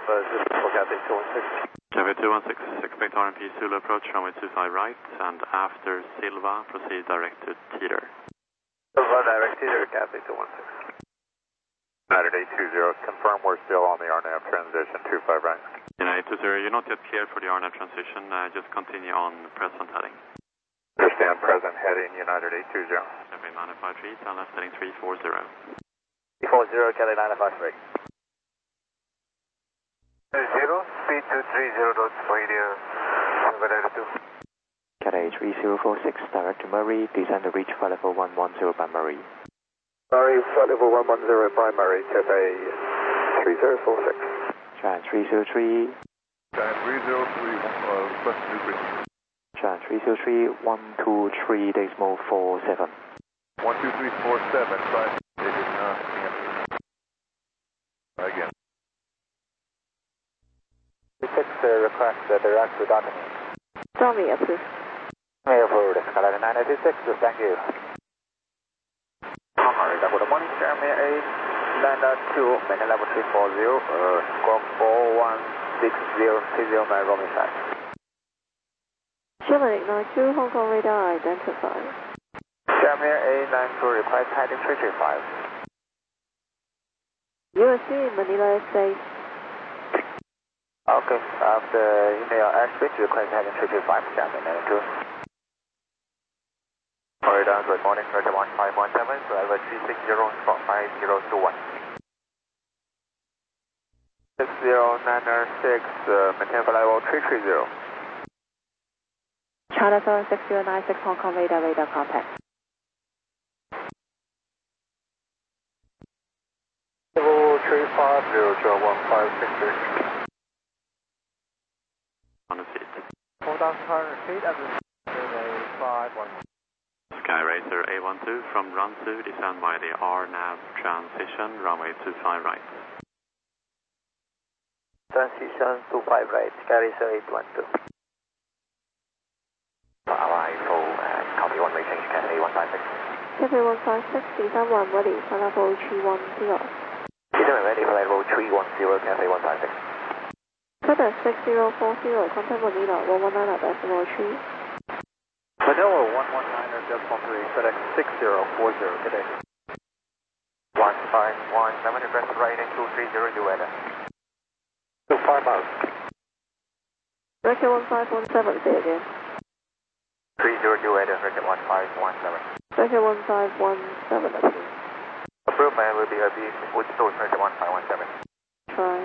this is for Cathay 216. Cathay 216, expect RMP Zulu approach runway 25 right, and after Silva, proceed direct to Teeter. Silva, direct Teeter, Cathay 216. United 820, confirm we're still on the RNAV transition, 25 right. United 820, you're not yet cleared for the RNAV transition, just continue on present heading. Understand, present heading, United 820. Cathay 953, down left heading 340. 340, Cathay 953. 0, speed 230 knots, radio, altitude. Cathay 3046, direct to Murray, descend to reach flight level 110 by Murray. Murray, flight level 110 by Murray, Cathay 3046. Tran 303. Tran 303, request new frequency. Tran 303, 123 decimal 47. 12347, try again. 6 request direct to Dotton. Tommy approved. Tommy approved, Skyline 986, thank you. Good morning, Jeremy 8, land 2, maintain level 340, squawk 4160, my roaming side. Sherman ignore 2, Hong Kong radar identified. Jeremy 892, request heading 335. USC Manila safe. Okay, after email airspace, request heading 335, Jeremy 992. Florida, good morning, Roger 1517, driver 360 from 5021. 6096, maintain flight level 330. China 76096 Hong Kong radar contact. Level 350 to 1563. On the seat. 4,500 feet at the survey 51. Sky Racer A12 from run 2, descend by the RNAV transition, runway 25 right. Transition 25 right, Sky Racer 812. Arrival and copy 1 way change, Cathay 156. Cathay 156, descend 1 ready, flight level 310. Descend ready, flight level 310, Cathay 156. Cathay 6040, contact Manila 119.3. Manila 119.3, FedEx 6040, today. 1517, request right in 230, weather. 25 miles. Record 1517, say again. 30, weather, record 1517. Record 1517, approved. Approved, man, will be with source, record 1517. Try,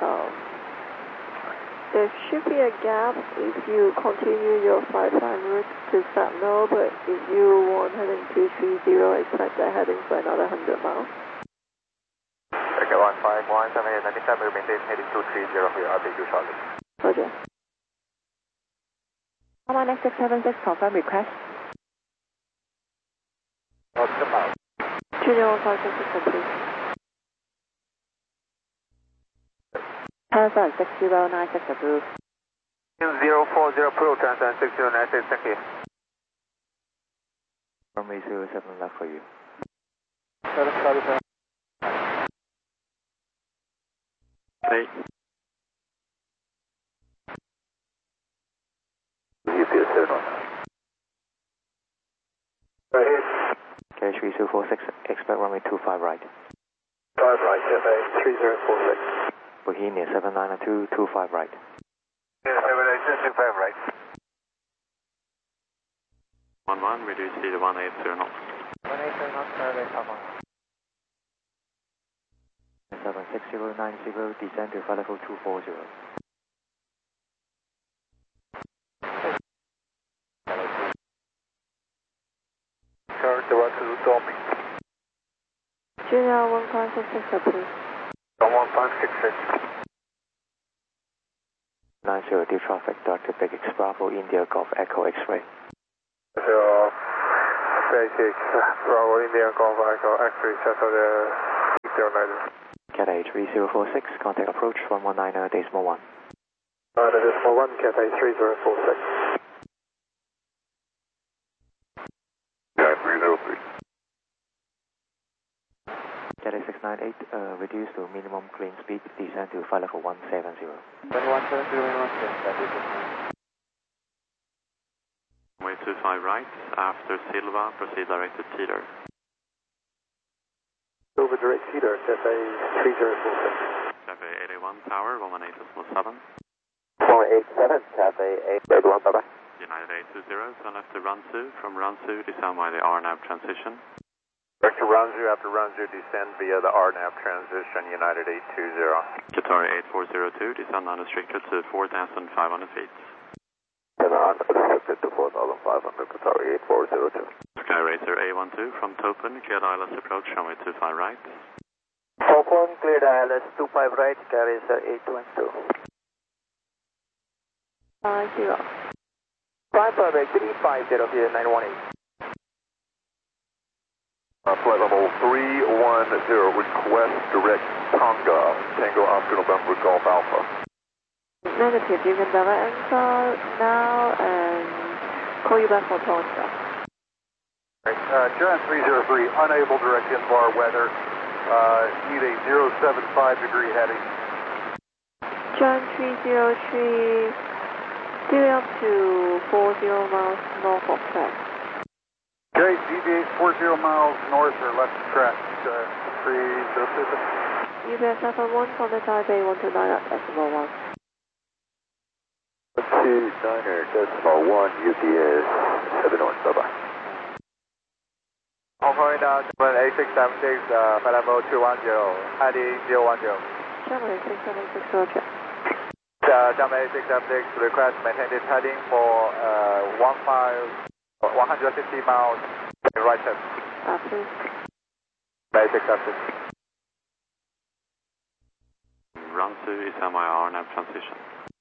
there should be a gap if you continue your flight time route to Satno, but if you want heading 230, expect that heading for another 100 miles. Okay, 1517, 97, will maintain heading 230 for your update you shortly. Roger. Command 676, confirm request. What's the mouse? 20156, please. Transfer 6096 approved. 040 approved, transfer 6096, thank you. Runway 07 left for you. Hey. Cathay 3046, expect runway 25 right. 5 right, Cathay 3046. Bohemia 792, 25 right. 792, 25 right. 11, reduce speed to 180 knots. 180 knots, survey, come on. 76090, descend to flight level 240. Current direct to Tommy. Junior 1566 approved. 1566. 90, deep traffic, Dr. Big X Bravo, India Golf Echo X-ray. So, basic, Bravo, India Golf Echo X-ray, settle the 090. Cathay 3046, contact approach 1190 decimal 1. Decimal 1, Cathay 3046. Cathay 698, reduce reduce to minimum clean speed, descend to flight level 170. 170, Runway 25 right, after Silva, proceed direct to Teeter. Over direct Teeter, Cafe 3046. Cafe 881 Tower, 118.7. 487, Cafe 881, bye-bye. United 820, turn left to Runsu. From Runsu, descend by the RNAV transition. Direct to Runzu, after Runzu, descend via the RNAV transition, United 820. Qatari 8402, descend unrestricted to 4,500 feet. Unrestricted to 4,500, Qatari 8402. Sky Racer A12 from Topen, cleared ILS approach, runway 25 right. Topen, cleared ILS 25 right, Sky Racer 812. 50. Flight level 350 here, 918. Flight level 310, request direct Tonga, Tango Oscar November Golf Alpha. Negative, you can direct answer now and call you back for Tonga. John 303, unable direct INVAR weather, need a 075 degree heading. John 303, steering up to 40 miles north of track. Okay, deviate 40 miles north or left of track, 306. UPS 71 from the Taipei 129 at decimal 1. 129.1, UPS 71, bye-bye. Operator 8676, flight level 210, heading 010. Germany 676 Roger. Germany 676, request maintain this heading for 150 miles in right turn. Please. Germany 676. Runsu is my RNAV transition.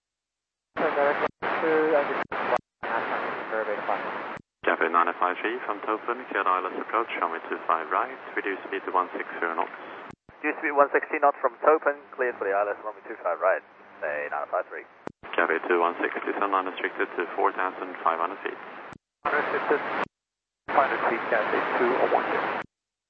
Cafe 953 from Topen, cleared ILS approach, runway 25 right, reduce speed to 160 knots. Reduce speed 160 knots from Topen, cleared for the ILS runway 25 right, say 953. Cafe 216, descend unrestricted to 4,500 feet. Unrestricted, 500 feet, Cafe 210.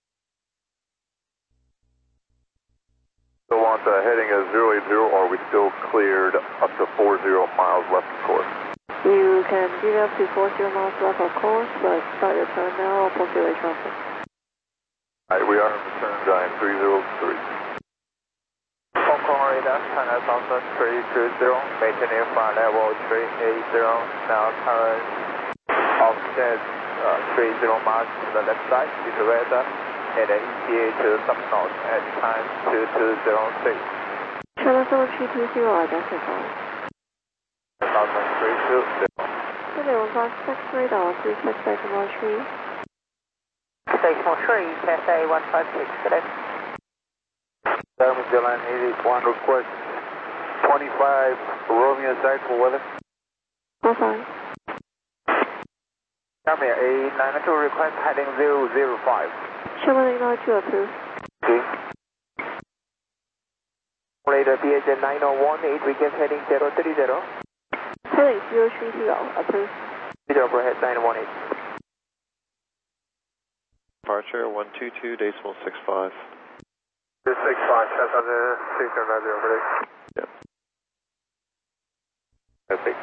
So want heading as 080, or are we still cleared up to 40 miles left of course? You can give up to 40 miles left of course, but start your turn now or postulate traffic. Alright, we are in return Giant 303. Hong Kong radar, China Southern 320, maintaining flight level 380, now current offset 30 miles to the left side, due to weather, and then ETA to subnorth at time 2206. China Southern 320 identify. Southern 320. 7156 radar 36.3. Decimal 3, Cafe 156, today. Dylan 81, request 25 Romeo side for weather. All fine. Come here, A902 request heading 005. Sherman 892 approved. Okay. Later, PHN 9018, request heading 030. Heading 030 approved. Peter overhead 918. Departure 122, decimal 65. 65, that's on the 690 over there. Yep. Perfect.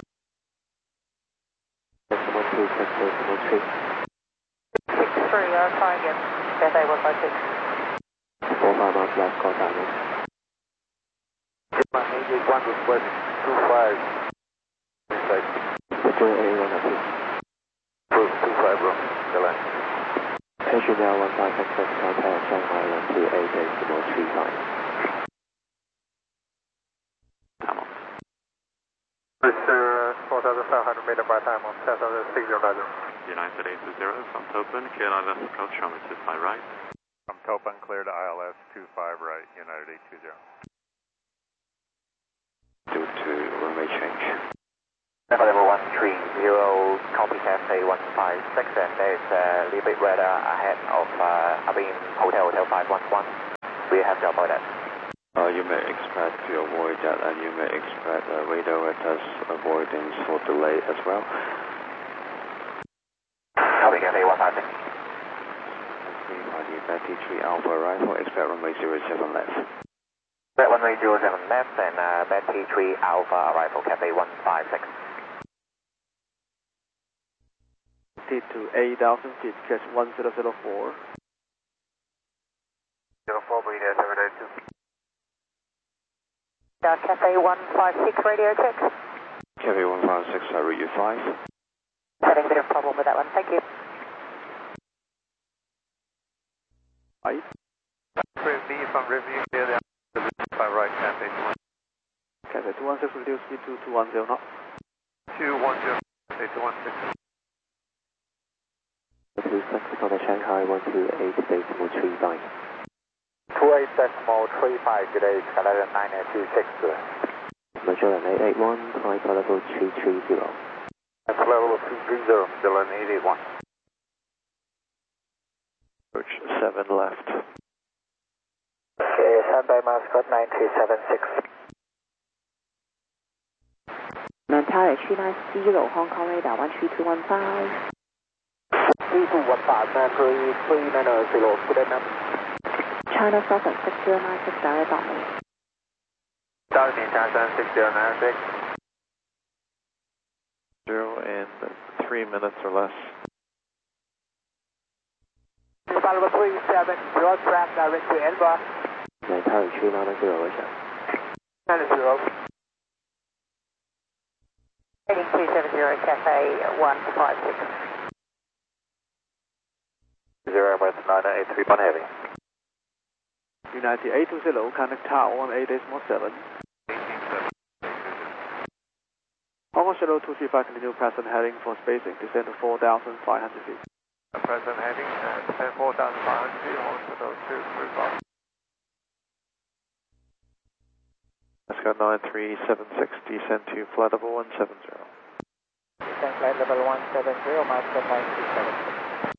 Decimal 2, decimal 3. 63, try again. Cafe 156. 4 miles left, call damage. German 881, request 25. Inside. Victoria 81 approved. 25 room, Dylan. Passenger 1566 contact Shanghai 128 decimal 35. Hamilton. Mr. 4,500 meter by time on 10,609. United 820 from Topen, cleared ILS approach, runway 25 right. From Topen, clear to ILS 25 right, United 820. Due to runway change. Level 130, copy Cafe 156, and there's a little bit weather ahead of Abin Hotel 511. We have to avoid that. You may expect to avoid that, and you may expect radar test avoidance for delay as well. Copy Cafe 156. Betty 3 Alpha arrival, expect runway 07 left. Expect runway 07 left and Betty 3 Alpha arrival, Cathay 156. To 8,000 feet, catch 1004. 04, Brady, 782. Cathay 156 radio check. Cathay 156, route U5. Having a bit of problem with that one, thank you. Right. B from review, clear the 5 right, Cathay 2. Cathay 216, reduce speed to 210 knots. 210, Cathay 216. Please taxi on the Shanghai 128.35. 28.35, good day, Canada 926. Magellan 881, flight level 330. That's level 230, still an 881. Approach 7 left. Okay, standby Mascot 9276. Nantai 390, Hong Kong radar 13215. 3215, 390, good enough. China Southern 6096, direct on me. Southern China 6096. 0 in 3 minutes or less. Level 37, broad track direct to Elba. Nantai 390, Roger. 90. Heading 270, Cathay 156. 0 West 9831 heavy. United 820, contact tower 18.7. Hong Kong Shadow 235, continue present heading for spacing, descend to 4,500 feet. Present heading, descend 4,500 feet, Hong Kong Shadow 235. Mascot 9376, descend to flight level 170. Descend flight level 170, Mascot 9276.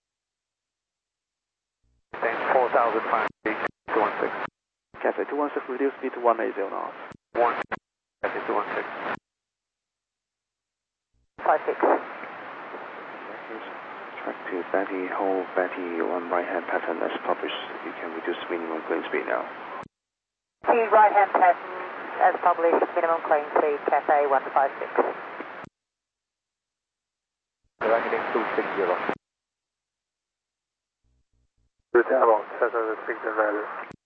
Descend 4,500 feet, 216. Cathay 216, reduce speed to 180 knots. 1, Cathay 216. 56. Track to Betty, hold Betty 1 right hand pattern as published. You can reduce minimum clean speed now. The right hand pattern as published, minimum clean speed, Cathay 156. Heading 260. Bravo, 760 value.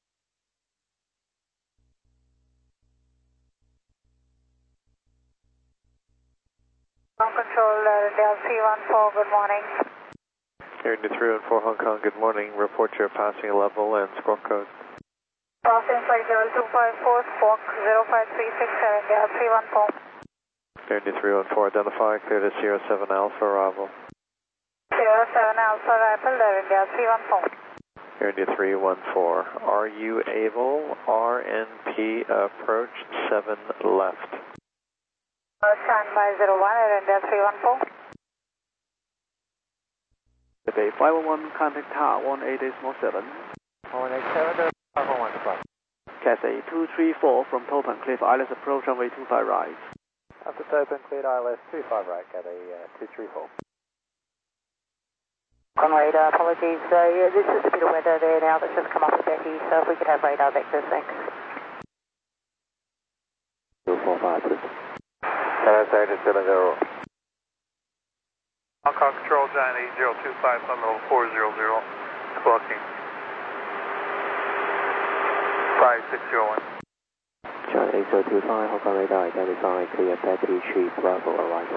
Control, Del 314, good morning. Air New 314 Hong Kong, good morning. Report your passing level and squawk code. Passing flight level 254, squawk 05367, Del 314. Air New 314, identify, clear to 07 Alpha arrival. 07 Alpha arrival, Del 314. Air New 314, are you able? RNP approach 7 left. Standby 01, Del 314. Cathay 511, contact tower 18.7. 187, 515. Cathay 234 from Topan Cliff Islands, approach runway 25 right. After Topan, cleared ILS 25 right, Cathay 234. On radar, apologies. Yeah, there's just a bit of weather there now that's just come off the Betty, so if we could have radar vectors, thanks. 245, please. 770. Hong Kong Control, Giant 8025, Sunlevel 400, clocking 5601. Giant 8025, Hong Kong radar, identify, clear Betty 3 Bravo arrival.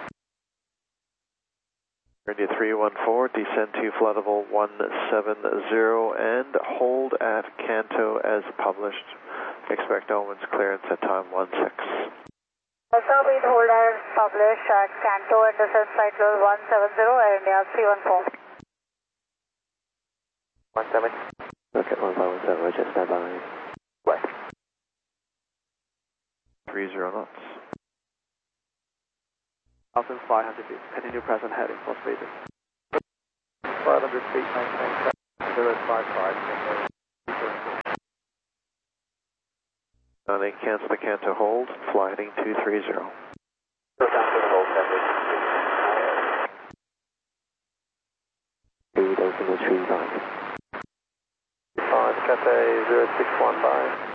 India 314, descend to flight level 170 and hold at Canto as published. Expect Owen's clearance at time 16. Service holder published at Canto and descent flight level 170 Air India 314. 17. Okay, 1517, Roger, standby. West. 30 knots. 1,500 feet, continue present heading for spacing. 500 feet, 995, 055. They cancel the Canto hold, fly heading 230. Speed 035. Cathay 0615.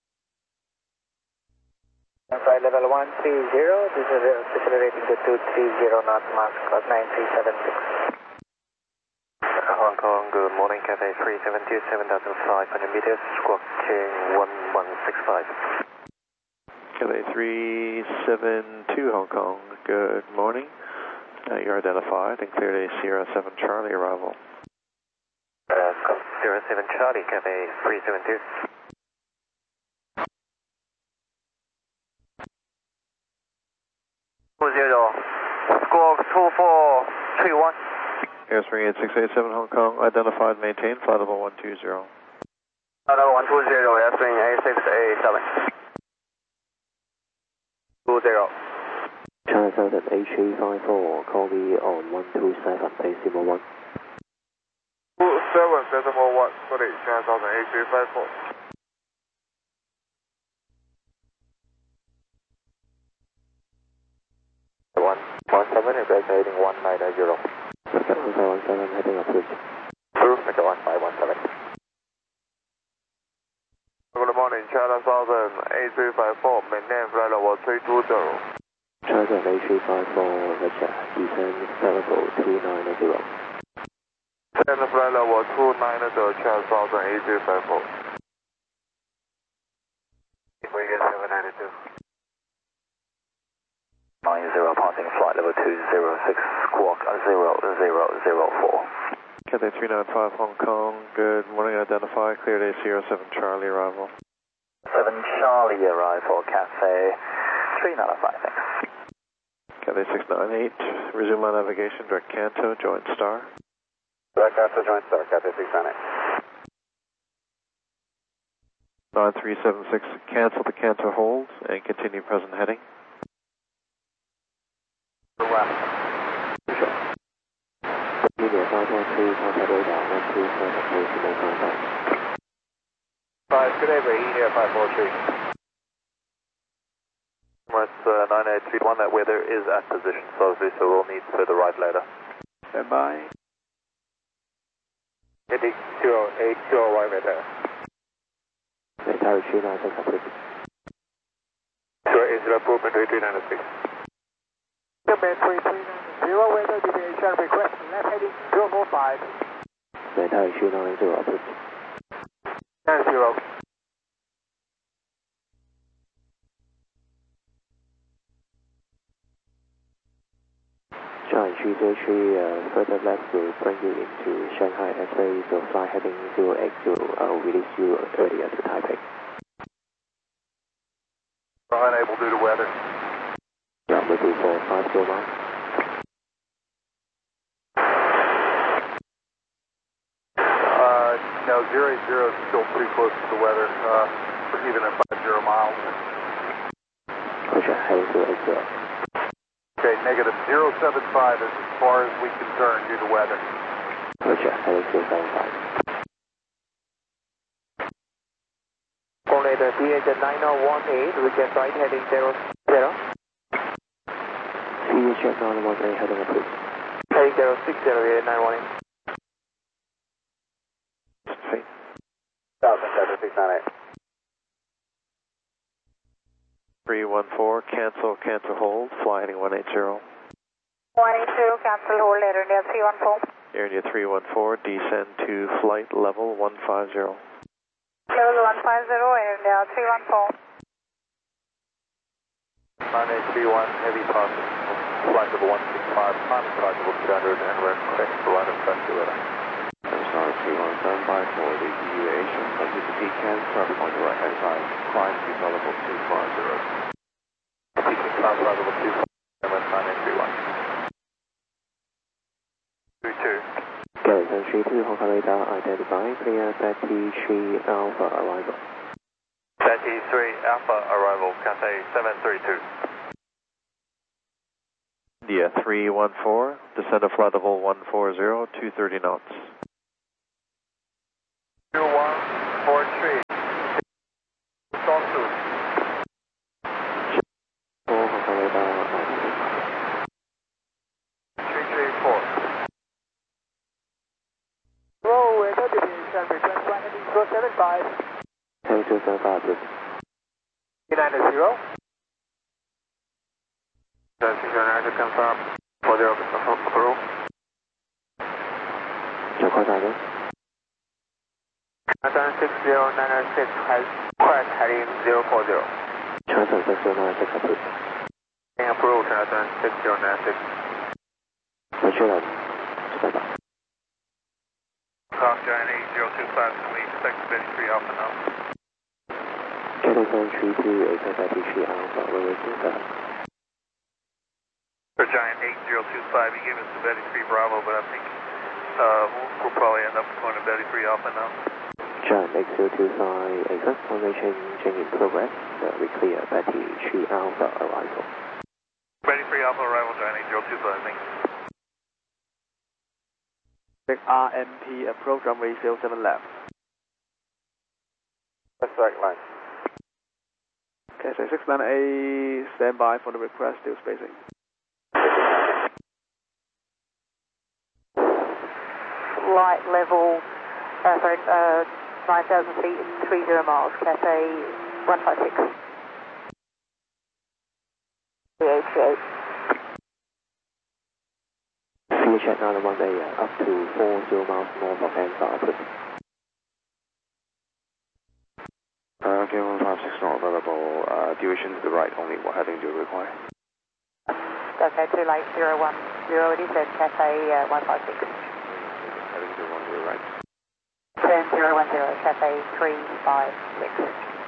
Flight level 130, this is decelerating to 230 knots, max clock 9376. Hong Kong, good morning, Cathay 372, 7,500 meters, squawking 1165. Cathay 372 Hong Kong, good morning. You're identified and cleared a Sierra 7 Charlie arrival. Sierra 7 Charlie, Cathay 372. Squawk 2431. Airspring 8687 Hong Kong, identified, maintained, flight level 120. Flight level 120, Airspring 8687. 20. China Southern HA54, call me on 127, decimal 1. 7.1, sorry, China Southern HA54. 117, evacuating 190. Rocket 1517, heading approach. Through, Rocket 1517. Good morning, China Southern A354, maintain flight level 320. China Southern A354, Roger, descend level 290. Descend flight level 290, China Southern A354. We get 792. 90, passing flight level 206, squawk 0004. Cathay 395 Hong Kong, good morning, identified, cleared a Sierra 7 Charlie arrival. 7 Charlie arrival, Cathay 395, thanks. Cathay 698, resume on navigation, direct Canto, joint star. Direct Canto, joint star, Cathay 698. 9376, cancel the Canto hold and continue present heading. Media 513, contact radar 127, decimal 55. 5, good day, India 543. Emirates 9831, that weather is at position, so we'll need further right later. Stand by. Heading 080, right later. Tower 396, approach. 080, improvement 3396. Command 3390, weather deviation request, left heading 045. Tower 390, approach. 90. China 303, further left will bring you into Shanghai airspace, so fly heading 080, I'll release you earlier to Taipei. Unable due to weather. Runway 2450 miles. No, 080 is still pretty close to the weather, even at 50 miles. Roger, heading 080. Okay, negative 075 is as far as we can turn due to weather. Roger, heading 075. Coordinator DH9018, we get right heading 00. CHF 918, heading approach. Heading 060, 918. 698. 314, cancel hold, fly heading 180. 180, cancel hold, Air India 314. Air India 314, descend to flight level 150. Level 150, Air India 314. 9831, heavy passing, flight level 165, time flight level 200, and we're correct to line of Vancouver. Star 317 by for the EU Asian, Pacific Can, traffic on your right hand side, climb to level 250. Seeking time flight level 250, Emirates 9831. 22. Garrison 32, Hong Kong radar, identify, clear 33 Alpha arrival. 33 Alpha arrival, Cathay 732. India 314, descend to flight level 140, 230 knots. 2143. Talk to. Hong Kong radar, 334. Roll weather deviation, request flight heading 075. 390. To confirm 40 approve. 小快大哥。 Transfer 60996 has quiet heading 040. Transfer 60996 approved. Approved, Transfer 6096. Magellan, stand by. Talk Giant 8025, can we expect Betty 3 Alpha now? Channel 732, expect Betty 3 Alpha, we're waiting for that. For Giant 8025, you gave us the Betty 3 Bravo, but I think we'll probably end up going to Betty 3 Alpha now. Giant 8025, exact formation change in progress. We clear Betty 3 Alpha arrival. Betty 3 Alpha arrival, Giant 8025, thanks. RMP approach runway 07 left. That's right line. KSA 698, stand by for the request, still spacing. Flight level, 9,000 feet, 30 miles, Cathay 156. CH8. CH at 918 up to 40 miles north of Ansar, approved. K156 not available, duration to the right only, what heading do you require? Okay, too late, 010, it is at Cathay 156. Heading to 10 right. Turn 010, Cathay 356.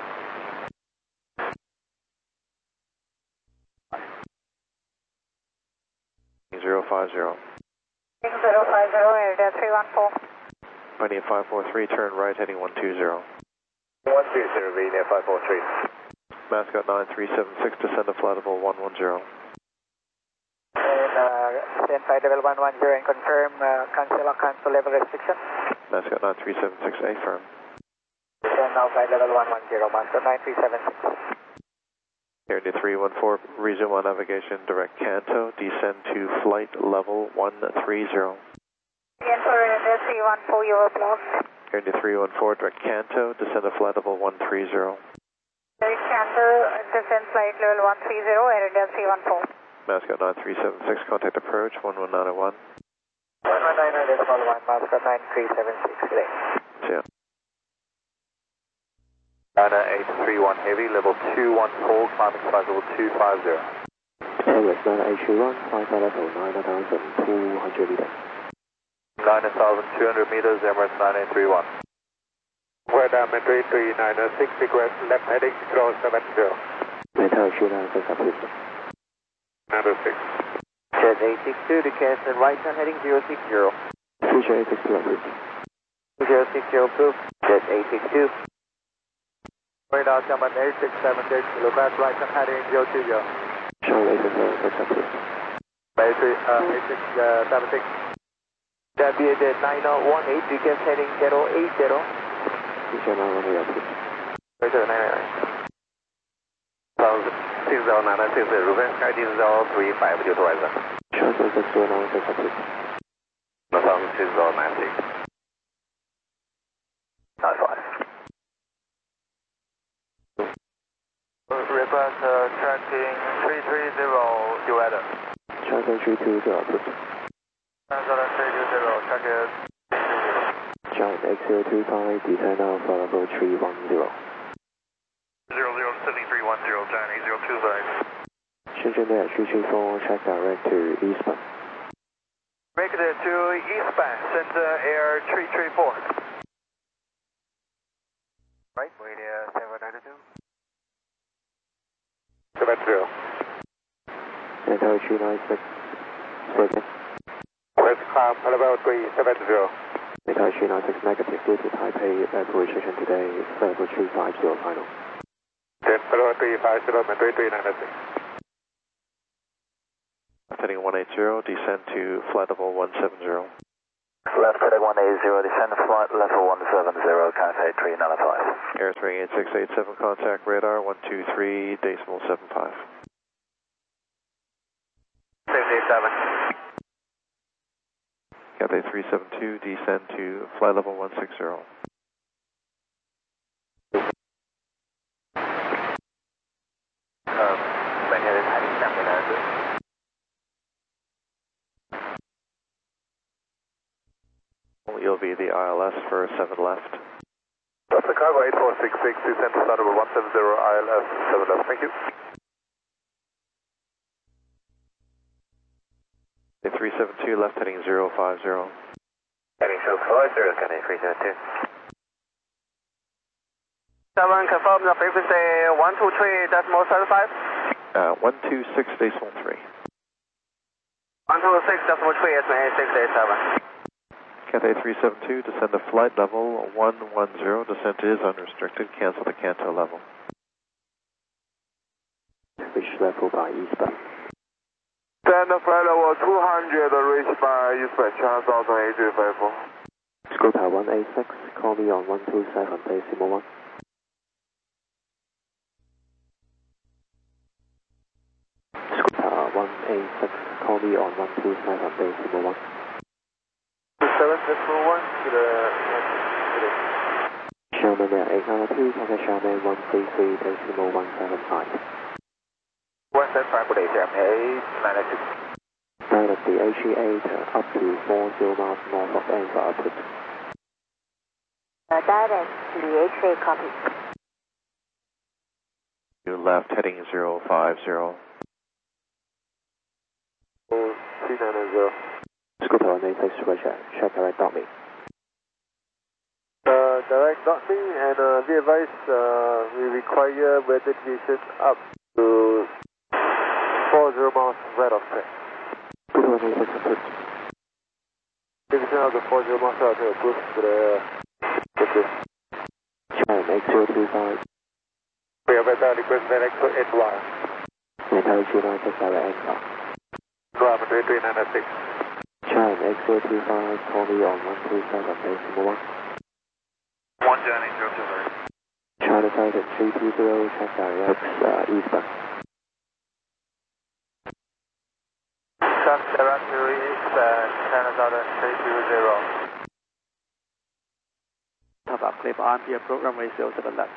Zero 50. 050, area 314. Pioneer 543, turn right heading 120. 120, Vienna 543. Mascot 9376, descend to flight level 110. And stand by level 110 and confirm cancel level restriction. Mascot 9376, affirm. Descend now by level 110, Mascot 9376. Air India 314, resume on navigation, direct Kanto, descend to flight level 130. Again for India 314, you were blocked. Air India 314, direct Kanto, descend to flight level 130. Direct Kanto, descend flight level 130, Air India 314. Mascot 9376, contact approach 11901. 119 decimal 1, Mascot 9376 today. Yeah. China 831 heavy, level 214, climbing flight level 250. Airways 9821, flight level 9,200 meters. 9,200 meters, Emirates 9831. We're diameter 3906, request left heading 070. Metal 396 approved. 906. Jet 862 to cast and right turn heading 060. Future 862 approved. 060 approved. Jet 862. Radar Command 8676, request right turn heading 020. Charlie 866 approved. 8676. Jet 9018 to cast heading 080. Future 918 approved. 999. 6096, request heading 035 due to weather. Charlie 696 approved. 6096. 95. Request tracking 330 due weather. Charlie 320 approved. Translator 320, track is 320. Giant 8025, descend now flight level 310. 007310, Giant 8025. Shenzhen Air 334, check direct to eastbound. Make it to eastbound, Shenzhen Air 334. Right, India 792. 70. Metal 396, statement. West climb level 370. Metal 396 negative due to Taipei airport restriction today, flight level 350 final. 10 level 350, Mandarin 396. Heading 180, descend to flight level 170. Left heading 180, descend flight level 170, Cathay 395. Air 38687, contact radar 123 decimal 75. 687. Cathay 372, descend to flight level 160. you'll be the ILS for 7 left. Delta Cargo 8466, descend to flight level 170, ILS 7 left, thank you. 372 left heading 050. Heading 050, Cathay 372. 7, confirm the frequency 123.35. 126.3. 126.3, estimate 8687. Cathay 372, descend to flight level 110, descent is unrestricted, cancel the Canto level. Reach level by eastbound. Descend to flight level 200, reach by eastbound, China Southern 8354. Scoot Tower 186, call me on 127, decimal 1. Scoot Tower 186, call me on 127, decimal 1. 27 decimal 1 to the... Sherman Air 892, contact Sherman 133, decimal 175. 175, good day, Sherman 892. Pilot the HE8 up to 40 miles north of Anchor output. Direct to the H8 copy. You left heading 050. 390. Scoot Tower 186, Roger. Check direct dot me. Direct dot me, and be advised, we require verification up to 40 miles right of track. Scoot Tower 186, approved. Division of the 40 miles out to approved to the... Chime 8025. We have a request direct to 8 wire. Military 296 direct anchor. Kilometer 3996. Chime 8025, call me on 127, decimal 1. 1 journey 020. China Southern 320, check direct eastbound. Check direct to eastbound, China Southern 320. Tower clear for RMP approach runway 07 left.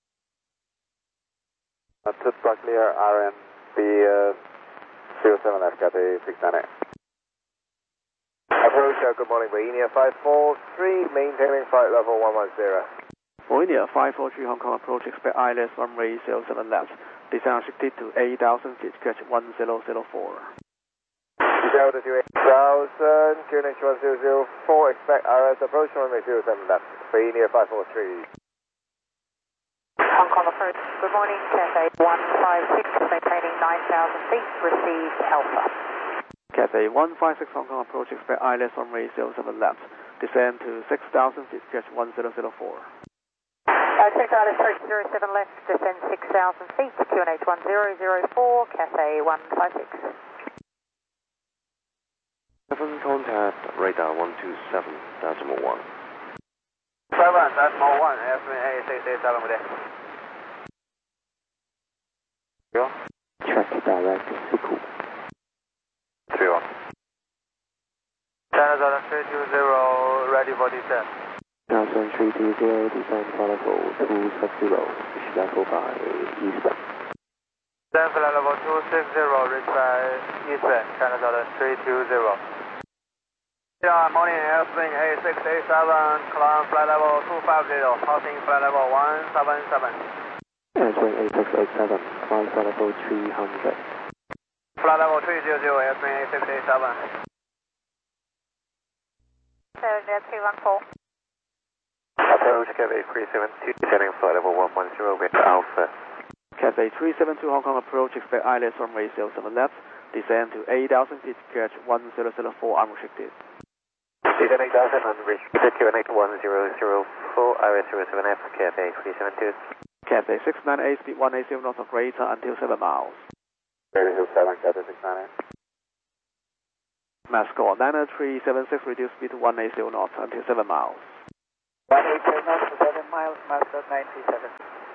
Tower clear RMP 07 left, Cathay 698. Approach, good morning, Bohemia 543, maintaining flight level 110. Bohemia 543 Hong Kong approach, expect ILS runway 07 left. Descent restricted to 8,000 feet, catch 1004. Delta to 8,000, QNH 1004, expect ILS approach runway 07 left. Bohemia 543. Hong Kong approach, good morning, Cathay 156, maintaining 9,000 feet, received Alpha. Cathay 156 Hong Kong approach, expect ILS runway 07 left. Descend to 6,000 feet, catch 1004. Check ILS approach 07 left, descend 6,000 feet, QNH 1004, Cathay 156. 7 contact radar 127.1. 7, that's more 1, estimate 8687 with it. Check direct Siku. 31. China Southern 320, ready for descent. Southern 320, descend for level 260, reach level by eastbound. Descend for level 260, reach by eastbound, China Southern 320. Yeah, morning, airplane 8687, climb flight level 250, passing flight level 177. Airplane 8687, climb flight level 300. Flight level 300, airplane 8687. 314. Approach Cathay 372, descending flight level 110 with Alpha. Cathay 372 Hong Kong approach, expect ILS runway 07 left. Descend to 8,000 feet, catch 1004 unrestricted. Descend 8,000 unrestricted, QNH 1004, ILS 07F, Cathay 372. Cathay 698, speed 180 knots or greater until 7 miles. 37, Cathay 698. Mascot 90376, reduce speed to 180 knots until 7 miles. 180 knots to 7 miles, Mascot 937.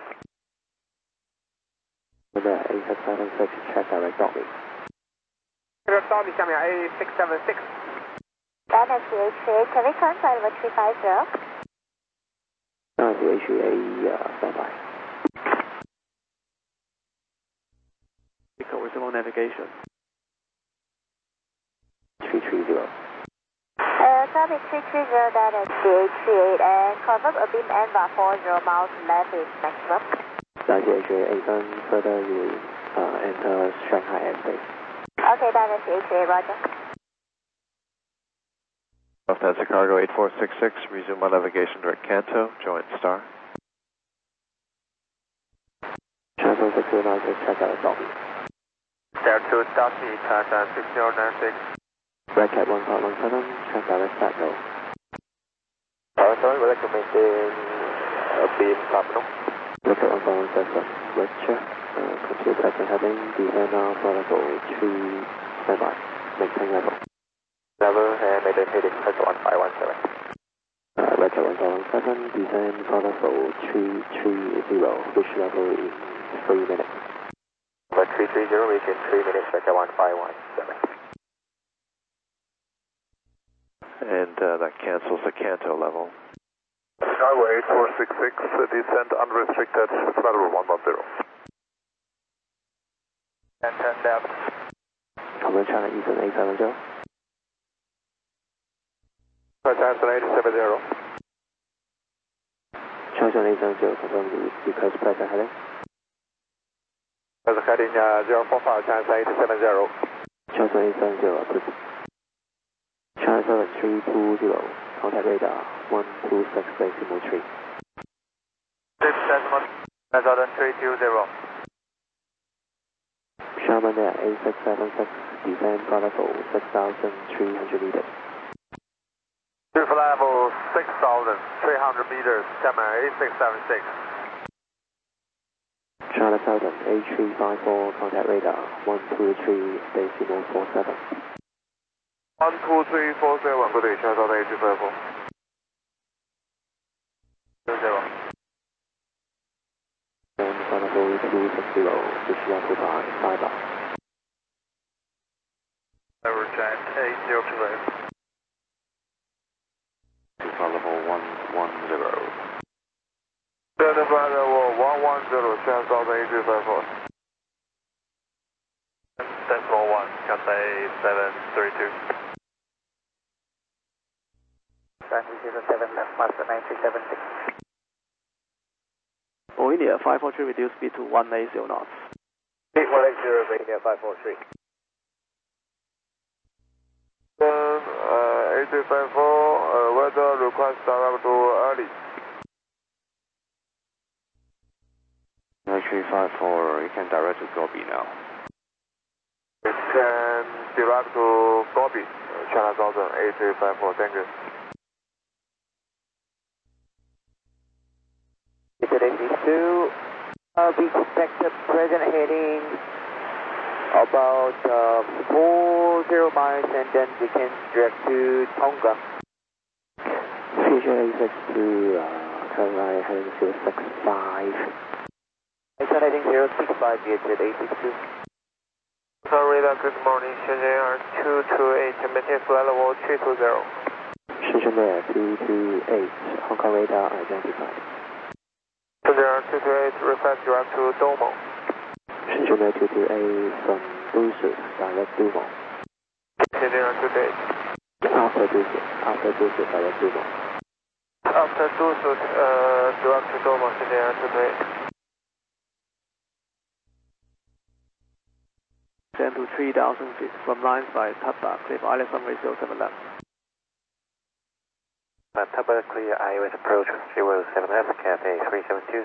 Number 877, check direct dot me. Direct dot me, 8676. Direct to H8, can we turn flight level 350? The HEA, standby. Eco resume navigation. 330. traffic 330 data CH38 and confirm a beam and VA 40 miles left is maximum. CH38 and further you enter Shanghai airspace. Okay, data CH38, roger. Lufthansa Cargo 8466, resume my navigation direct Kanto, join star. Channel 6096, check out Dolby. There to Ducky, China 6096. Red Cat 1517, check out Satno. Sorry, we'd like to maintain a beam terminal. Red Cat 1517, Roger. Continue present heading, descend now for level 3, standby, maintain level. Level and maintain heading, press 1517. Red Cat 1517, descend for level 330, which level in 3 minutes. Level 330, reach in 3 minutes, Red Cat 1517. And that cancels the Kanto level. Cargo 8466, descend unrestricted, flight level 110. And turn left. Command China Eastern 870. China 870. China 870, confirm request present heading. Present heading 045, China 870. China 870, approved. China 7320, contact radar 126 decimal 3. 67320. Sherman Air 8676, descend for level 6,300 meters. To level 6,300 meters, Sherman 8676. China Southern A354, contact radar 123 decimal 47. 12347, good day, China Southern A354. 20. And for level 260, which level by cyber. Everjet 8028. For level 110. Identify level 110, China Southern A354. Decimal 1, Cathay 732. Francis 07 left, master 9376. India 543, reduce speed to 180 knots. 8180, India 543. 8354, weather request arrival to early. 9354, you can direct to Gobi now. You can direct to Gobi, China Southern 8354, thank you. Today is 2, we expect the present heading about 40 miles and then we can direct to Tonga. Future 86 to Carolina heading 065. Exxon heading 065, Vietjet 862. Sorry, good morning, Shenzhen 228, maintain flight level 320. Shenzhen Air 228, Hong Kong radar identified. Shenzhen 228, request direct to Domo. Shenzhen Air 228 from Dusuk, direct Dumo. Shenzhen 228. After Dusuk, direct Dumo. After Dusuk, direct to Domo, Shenzhen 228. Descend to 3,000 feet from line side, Tapa, Cliff Island runway 07 left. Tapa clear, IOS approach 07 left, Cathay 372.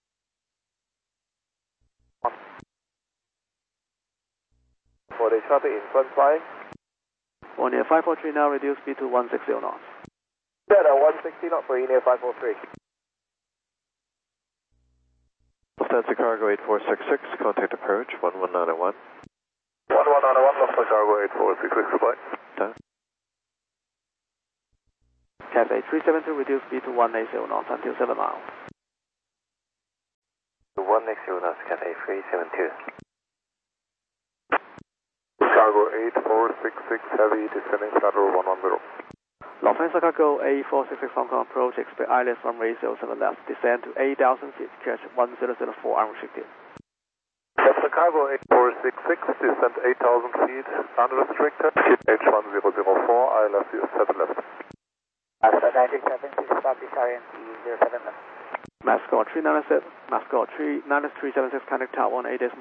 For the traffic in front flying. India 543 now reduce speed to 160 knots. Delta 160 knots for India 543. Lufthansa Cargo 8466, contact approach 11901. 1191, Lufthansa Cargo 8466, goodbye. Done. Cathay 372, reduce speed to 180 knots until 7 miles. 180 knots, Cathay 372. Cargo 8466, heavy, descending flight level 110. Lufthansa Cargo A466 Hong Kong approach, expect ILS runway 07 left, descend to 8,000 feet, catch 1004 unrestricted. Lufthansa Cargo 8466, descend 8,000 feet, unrestricted, H1004, ILS 7 left. Mascot 937, please stop this RNC 07 left. Mascot 397, Mascot 396, contact tower 18.7.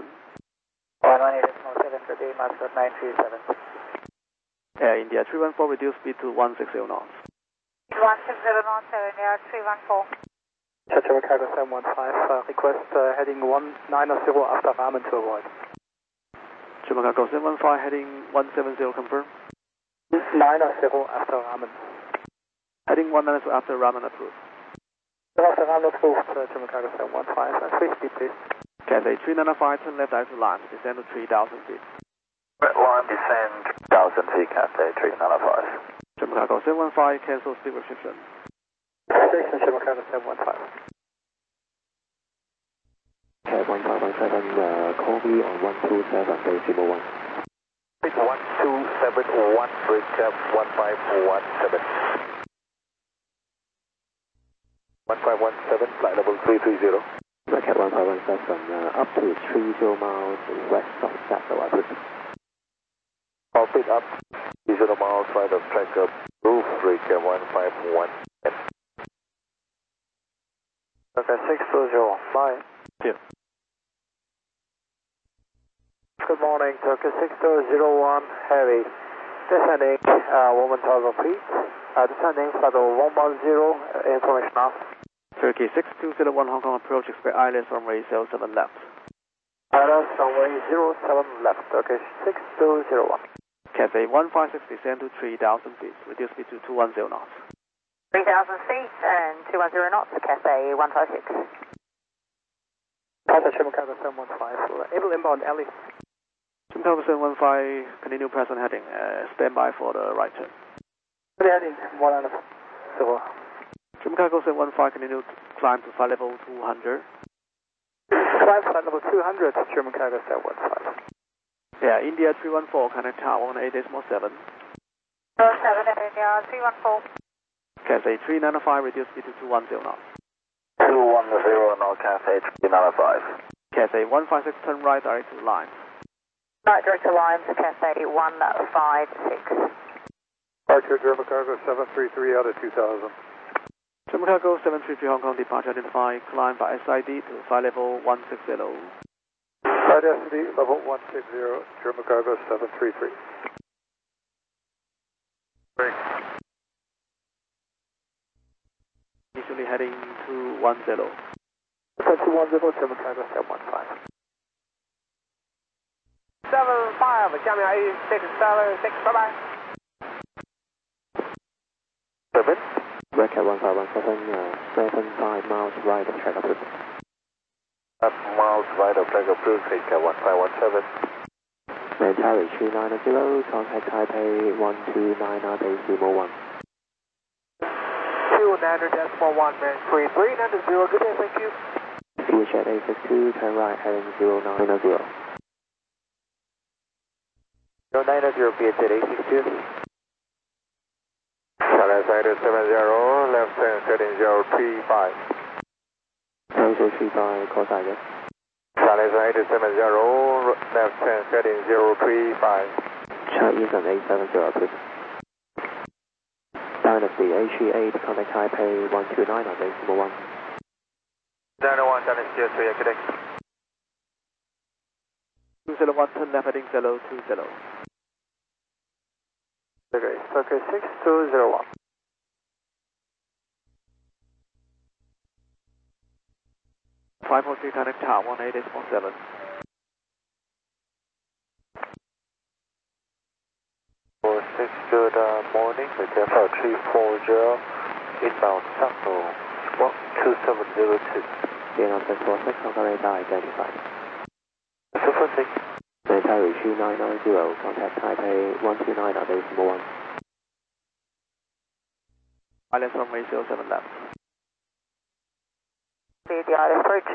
18.7 per day, Mascot 937. Air India 314, reduce speed to 160 knots. 160 knots, Air India 314. Churchill Cargo 715, request heading 190 after Raman to avoid. German Cargo 715, heading 170, confirm. 990 after Raman. Heading 190 after Raman approved. After Raman approved, German Cargo 715, 50 please. Cathay 395, turn left out to line, descend to 3,000 feet. Red line, descend 3,000 feet, Cathay 395. German Cargo 715, cancel speed restriction. Station German Cargo 715. Cat 1517, call me on 127, base 01. 1271, bridge cap 1517. 1517, flight level 330. Cat 1517, up to 30 miles west of Sasso, I believe. Orbit up 30 miles right of track up, roof bridge cap 151. Okay, 620, bye. Yeah. Good morning, Turkey 6001 Heavy. Descending 1,000 feet. Descending flight level 110, information now. Turkey 6201 Hong Kong approach, expect ILS runway 07 left. ILS runway 07 left, okay, 6201. Cathay 156, descend to 3,000 feet, reduce speed to 210 knots. 3,000 feet and 210 knots, Cathay 156. Cathay German Cargo 715, able inbound alley. German Cargo 715, continue present heading, stand by for the right turn. Heading 190. German Cargo 715, continue to climb to flight level 200. Climb flight level 200, German Cargo 715. Yeah, India 314, connect tower 18.7. 07, India 314. Cathay 395, reduce speed to 210 knots. 210 now, Cathay 395. Cathay 156, turn right direct to line. Right direct to line to Cathay 156. Departure German Cargo 733 out of 2000. German Cargo 733 Hong Kong, departure identified, climb by SID to flight level 160. Flight SID level 160, German Cargo 733. Break. Initially heading to 10. 210, German Cargo 715. 75, 下面676, bye bye. 7. Red Cat 1517, 75 miles right of track approved. Miles right of track approved, Red Cat 1517. Manchari 390, contact Taipei 1299 base 01. 29.1, man, 3390, good day, thank you. VHF 862, turn right, heading 0990. 0990, VHF 862. Charlie Side 70, left turn setting 035. 035, call side, yes. Charlie Side 70, left turn setting 035. Chinese and 870 approved. Dynasty HE8, contact Taipei 129 on base 01. 901, Dynasty 3, good day. 201, turn left heading 020. Okay, Turkey 6201. Five 43, connect tower 18.7. For 6, good morning, the Delta 340, inbound sample 2702. Vietnam 646, Hong Kong radar identified. 246. Manchari 2990, contact Taipei 129 on base 01. ILS runway 07 left. The ILS approach.